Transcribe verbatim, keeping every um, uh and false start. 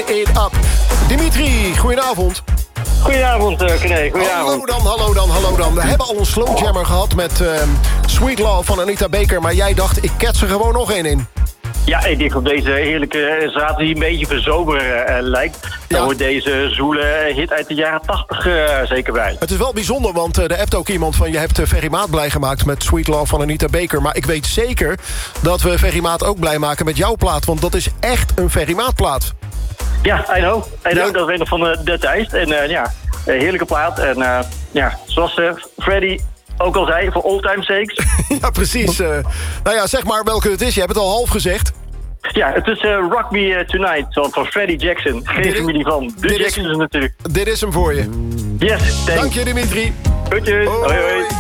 It Up. Dimitri, goedenavond. Goedenavond, uh, René. Goedenavond. Hallo dan, hallo dan, hallo dan. We hebben al een slow jammer gehad met uh, Sweet Love van Anita Baker. Maar jij dacht, ik ket er gewoon nog één in. Ja, ik denk op deze heerlijke zaterdag die een beetje verzomeren uh, lijkt. Dan Ja. hoort deze zwoele hit uit de jaren tachtig uh, zeker bij. Het is wel bijzonder, want uh, er hebt ook iemand van... je hebt uh, Ferry Maat blij gemaakt met Sweet Love van Anita Baker. Maar ik weet zeker dat we Ferry Maat ook blij maken met jouw plaat. Want dat is echt een Ferry Maat plaat. Ja, I know. I know. Ja. Dat weet ik nog van uh, de tijd. En uh, ja, uh, heerlijke plaat. En uh, ja, zoals uh, Freddy ook al zei, voor all time sakes. Ja, precies. Uh, nou ja, zeg maar welke het is. Je hebt het al half gezegd. Ja, het is uh, Rock Me uh, Tonight van, van Freddie Jackson. Geen Dit is- familie van. De dit is- Jacksons natuurlijk. Dit is hem voor je. Yes, thanks. Dank je, Dimitri. Groetjes. Hoi, hoi.